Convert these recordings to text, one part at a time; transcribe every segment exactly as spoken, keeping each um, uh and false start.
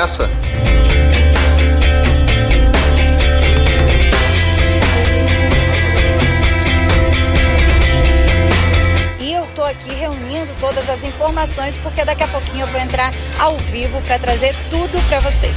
essa? Aqui reunindo todas as informações, porque daqui a pouquinho eu vou entrar ao vivo para trazer tudo para vocês.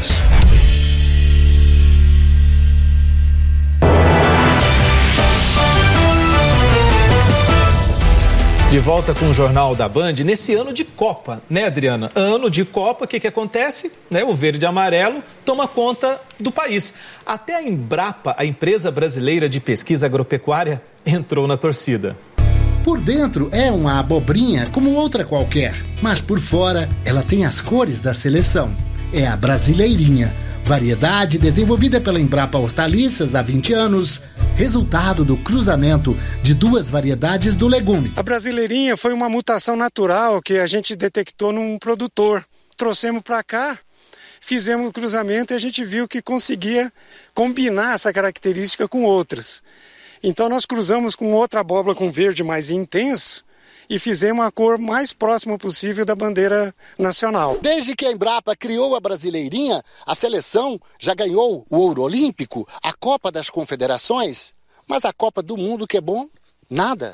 De volta com o Jornal da Band, nesse ano de Copa, né, Adriana? Ano de Copa, o que, que acontece? Né? O verde e amarelo toma conta do país. Até a Embrapa, a empresa brasileira de pesquisa agropecuária, entrou na torcida. Por dentro é uma abobrinha como outra qualquer, mas por fora ela tem as cores da seleção. É a brasileirinha, variedade desenvolvida pela Embrapa Hortaliças há vinte anos, resultado do cruzamento de duas variedades do legume. A brasileirinha foi uma mutação natural que a gente detectou num produtor. Trouxemos para cá, fizemos o cruzamento e a gente viu que conseguia combinar essa característica com outras. Então nós cruzamos com outra abóbora com verde mais intenso e fizemos a cor mais próxima possível da bandeira nacional. Desde que a Embrapa criou a brasileirinha, a seleção já ganhou o ouro olímpico, a Copa das Confederações, mas a Copa do Mundo que é bom, nada.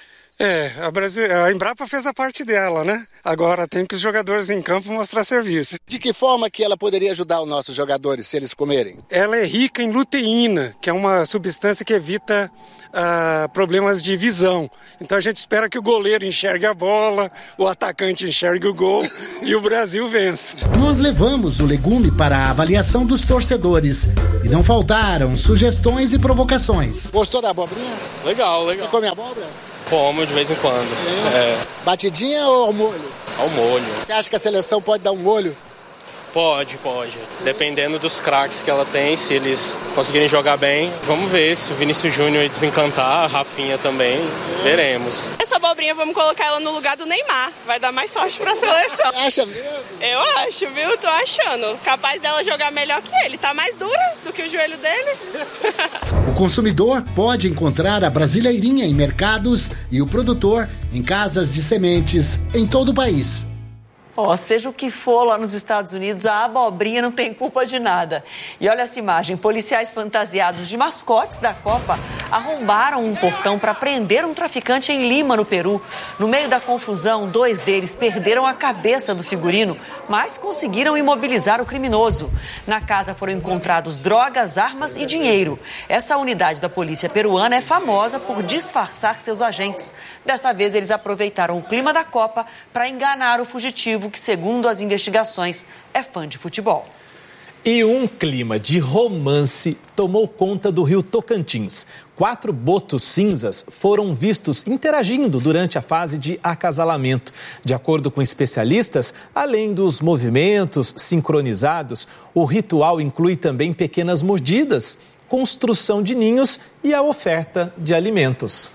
É, a, Brasil... a Embrapa fez a parte dela, né? Agora tem que os jogadores em campo mostrar serviço. De que forma que ela poderia ajudar os nossos jogadores se eles comerem? Ela é rica em luteína, que é uma substância que evita uh, problemas de visão. Então a gente espera que o goleiro enxergue a bola, o atacante enxergue o gol e o Brasil vence. Nós levamos o legume para a avaliação dos torcedores e não faltaram sugestões e provocações. Gostou da abobrinha? Legal, legal. Você come abóbora? Como de vez em quando. É. É. Batidinha ou ao molho? Ao molho. Você acha que a seleção pode dar um molho? Pode, pode. Dependendo dos craques que ela tem, se eles conseguirem jogar bem. Vamos ver se o Vinícius Júnior desencantar, a Rafinha também. Veremos. Essa abobrinha, vamos colocar ela no lugar do Neymar. Vai dar mais sorte pra seleção. Você acha mesmo? Eu acho, viu? Tô achando. Capaz dela jogar melhor que ele. Tá mais dura do que o joelho dele. O consumidor pode encontrar a brasileirinha em mercados e o produtor em casas de sementes em todo o país. Ó, oh, seja o que for lá nos Estados Unidos, a abobrinha não tem culpa de nada. E olha essa imagem, policiais fantasiados de mascotes da Copa arrombaram um portão para prender um traficante em Lima, no Peru. No meio da confusão, dois deles perderam a cabeça do figurino, mas conseguiram imobilizar o criminoso. Na casa foram encontrados drogas, armas e dinheiro. Essa unidade da polícia peruana é famosa por disfarçar seus agentes. Dessa vez, eles aproveitaram o clima da Copa para enganar o fugitivo, que, segundo as investigações, é fã de futebol. E um clima de romance tomou conta do rio Tocantins. Quatro botos cinzas foram vistos interagindo durante a fase de acasalamento. De acordo com especialistas, além dos movimentos sincronizados, o ritual inclui também pequenas mordidas, construção de ninhos e a oferta de alimentos.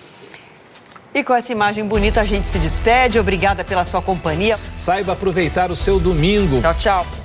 E com essa imagem bonita a gente se despede. Obrigada pela sua companhia. Saiba aproveitar o seu domingo. Tchau, tchau.